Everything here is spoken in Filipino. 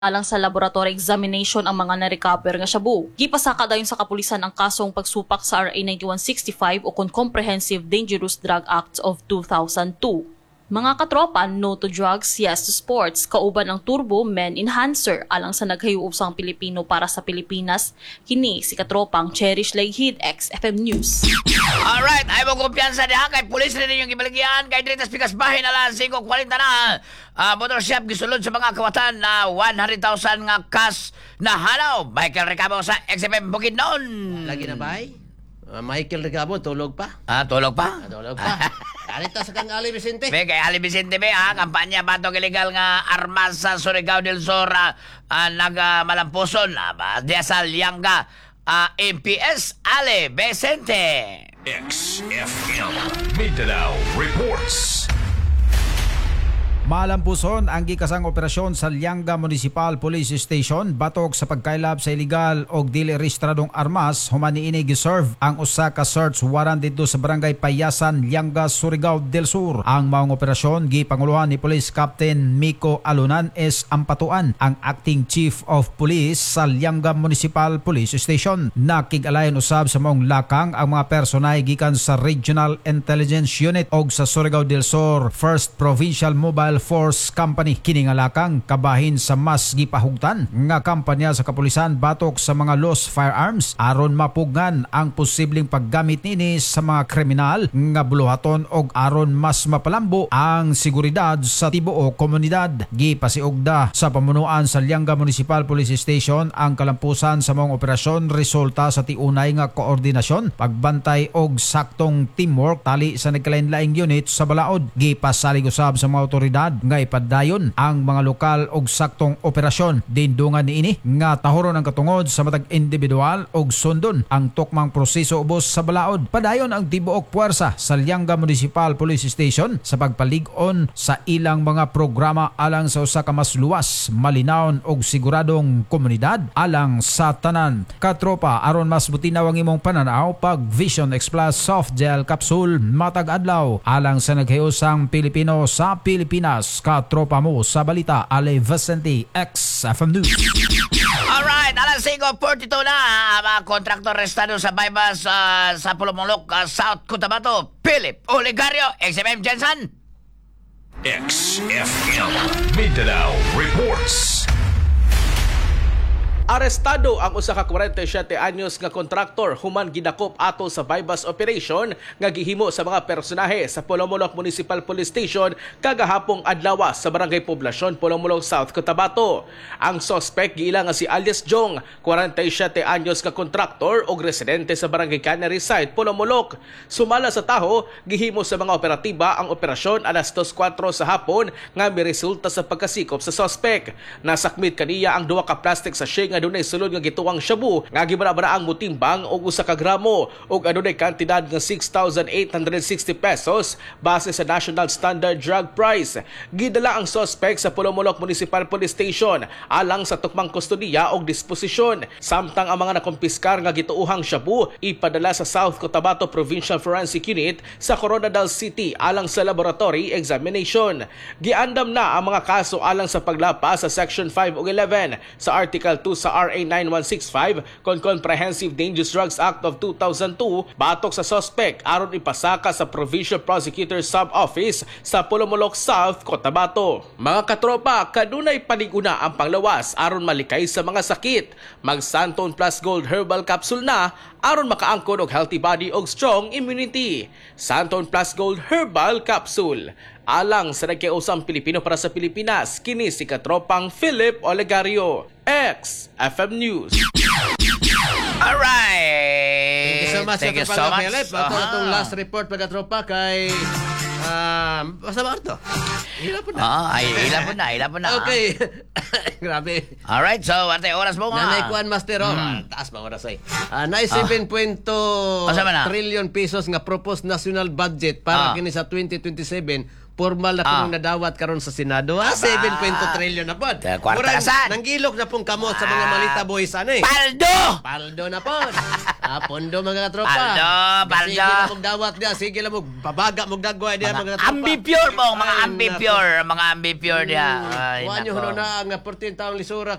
alang sa laboratory examination ang mga na-recover nga shabu. Gipasaka dayon sa kapulisan ang kasong pagsupak sa RA 9165 o Comprehensive Dangerous Drug Act of 2002. Mga katropa, no to drugs, yes to sports, kauban ang Turbo Men Enhancer alang sa naghayuusang Pilipino para sa Pilipinas, kini si katropang Cherish Leghid, XFM News. Alright, ay mo kumpiyansa niya kay pulis rin yung ibaligyan kay Dritas Pikas Bahin alas 5.40 na motor shop gisulod sa mga kawatan na 100,000 nga cash na halaw. Michael Recabo sa XFM Bukidnon. Lagi na bay? Michael Recabo, tulog pa? Tulog pa? Tulog pa. Alita sa kang Ali Vicente. Be, kay Ali Vicente be, kampanya batok illegal nga armas sa Surigao del Sur nagmalampuson diya sa Lianga MPS Ali Vicente. XFM Mindanao Reports. Malampuson ang gikasang operasyon sa Lianga Municipal Police Station batok sa pagkailap sa illegal og dili rehistradong armas human niini giserve ang usa ka search warrant dito sa barangay Payasan, Lianga, Surigao del Sur. Ang maong operasyon gipanguluhan ni Police Captain Miko Alunan S. Ampatuan, ang acting chief of police sa Lianga Municipal Police Station. Nakig-alayon usab sa maong lakang ang mga personay gikan sa Regional Intelligence Unit og sa Surigao del Sur 1st Provincial Mobile Force Company. Kini nga lakang kabahin sa mas gipahugtan nga kampanya sa kapulisan batok sa mga lost firearms aron mapugnan ang posibleng paggamit nini sa mga kriminal nga buluhaton og aron mas mapalambo ang seguridad sa tibuok komunidad. Gipasiugda sa pamunuan sa Lianga Municipal Police Station ang kalampusan sa mga operasyon resulta sa tiunay nga koordinasyon, pagbantay og saktong teamwork tali sa nagkalain-laing unit sa balaod. Gipasalig usab sa mga otoridad nga ipadayon ang mga lokal og saktong operasyon. Dindungan niini nga tahoron ang katungod sa matag individual og sundon ang tukmang proseso ubos sa balaod. Padayon ang tibuok puwersa sa Lianga Municipal Police Station sa pagpalig-on sa ilang mga programa alang sa usa ka mas luwas, malinawon og siguradong komunidad alang sa tanan. Katropa, aron mas butinaw ang imong pananaw, pag Vision X Plus Soft Gel Capsule matag adlaw alang sa naghayusang Pilipino sa Pilipinas. Katropa mo sa balita, Ali Vicente, XFM News. Alright, alas 5.42 na mga kontraktor restado sa bypass sa Pulumulok, South Cotabato, Philip Oligario, XFM Jensen. XFM Mindanao Reports. Arestado ang usa ka 47 anyos nga kontraktor human gidakop ato sa bypass operation nga gihimo sa mga personahe sa Pulumulok Municipal Police Station kagahapong adlaw sa Barangay Poblasyon, Pulumulok, South Cotabato. Ang suspect giila nga si alias Jong, 47 anyos nga kontraktor og residente sa Barangay Canary Site, Pulumulok. Sumala sa taho, gihimo sa mga operatiba ang operasyon alas 2:04 sa hapon nga miresulta sa pagkasikop sa suspect. Nasakmit kaniya ang duha ka plastic sachet nga adunay sulod nga gituwang shabu nga gibara-baraang mutimbang og 1 ka gramo ug adunay kantidad nga 6,860 pesos base sa National Standard Drug Price. Gidala ang suspect sa Pulumulok Municipal Police Station alang sa tukmang kustodiya og disposisyon. Samtang ang mga nakumpiskar nga gituuhang shabu ipadala sa South Cotabato Provincial Forensic Unit sa Coronadal City alang sa laboratory examination. Giandam na ang mga kaso alang sa paglapas sa Section 5 ug 11 sa Article 2 sa RA 9165 kon Comprehensive Dangerous Drugs Act of 2002 batok sa suspect aron ipasaka sa Provincial Prosecutor's Sub-Office sa Pulumulok, South Cotabato. Mga katropa, kadunay paliguna ang panglawas aron malikay sa mga sakit. Mag Santon Plus Gold Herbal Capsule na aron makaangkon og healthy body og strong immunity. Santon Plus Gold Herbal Capsule alang sa nagkiusang Pilipino para sa Pilipinas, kini si katropang Philip Oligario, XFM News. Alright. Thank you so much. Philip. Itong last report pagkatropa kay basta ba ito? Hila po na. Hila po na. Okay. Grabe. Alright, so ate oras mo nga. Nanay Kuan Master, taas ba oras ay? 7.2 trillion pesos nga proposed national budget para kini sa 2027 formal na kung nadawat karon sa Senado. 7.2 trillion na po. Kwarta Murag, kasan. nanggilok na pong kamot sa mga malita boys ano eh. Paldo! Paldo na po. Pondo mga tropa. Paldo. Sige na magdawat dia, sige na mo babaga mo dagway dia mga tropa. Ambipure mo, mga Ay, ambipure. Mga ambipure dia. Ay, Kuha nyo nako. na ang 14 taong lisura